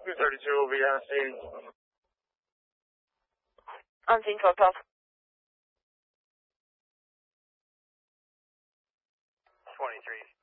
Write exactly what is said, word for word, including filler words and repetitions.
two thirty-two will be on scene. On scene, twelve twelve. twenty-three,